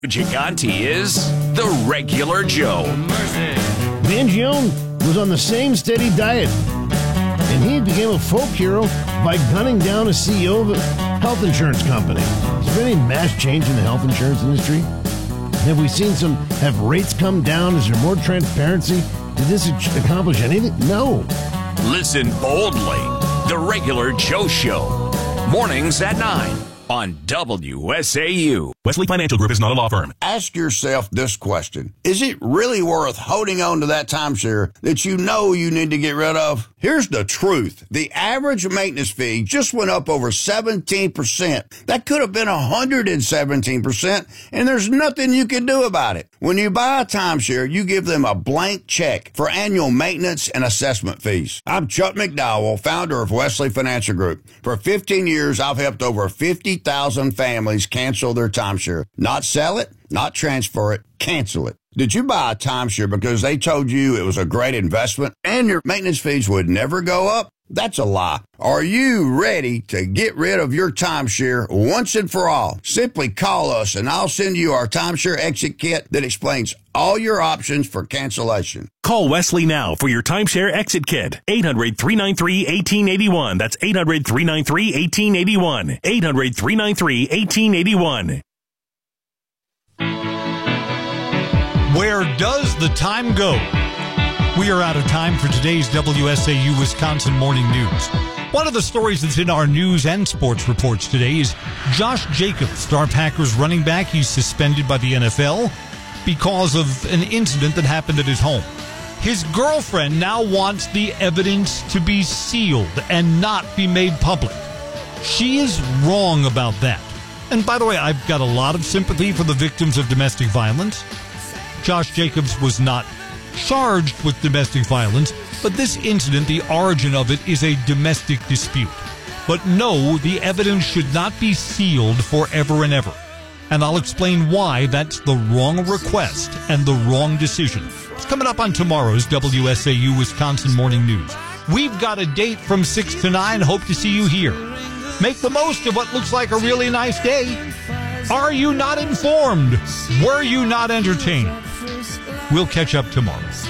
Gigante is the regular Joe. Mangione was on the same steady diet, and he became a folk hero by gunning down a CEO of a health insurance company. Is there any mass change in the health insurance industry? Have we seen have rates come down? Is there more transparency? Did this accomplish anything? No. Listen boldly. The regular Joe Show. Mornings at 9 on WSAU. Wesley Financial Group is not a law firm. Ask yourself this question. Is it really worth holding on to that timeshare that you know you need to get rid of? Here's the truth. The average maintenance fee just went up over 17%. That could have been 117%, and there's nothing you can do about it. When you buy a timeshare, you give them a blank check for annual maintenance and assessment fees. I'm Chuck McDowell, founder of Wesley Financial Group. For 15 years, I've helped over 50,000 families cancel their timeshare. Not sell it, not transfer it, cancel it. Did you buy a timeshare because they told you it was a great investment and your maintenance fees would never go up? That's a lie. Are you ready to get rid of your timeshare once and for all? Simply call us and I'll send you our timeshare exit kit that explains all your options for cancellation. Call Wesley now for your timeshare exit kit. 800-393-1881. That's 800-393-1881. 800-393-1881. Where does the time go? We are out of time for today's WSAU Wisconsin Morning News. One of the stories that's in our news and sports reports today is Josh Jacobs, star Packers running back. He's suspended by the NFL because of an incident that happened at his home. His girlfriend now wants the evidence to be sealed and not be made public. She is wrong about that. And by the way, I've got a lot of sympathy for the victims of domestic violence. Josh Jacobs was not charged with domestic violence, but this incident, the origin of it, is a domestic dispute. But no, the evidence should not be sealed forever and ever. And I'll explain why that's the wrong request and the wrong decision. It's coming up on tomorrow's WSAU Wisconsin Morning News. We've got a date from 6 to 9. Hope to see you here. Make the most of what looks like a really nice day. Are you not informed? Were you not entertained? We'll catch up tomorrow.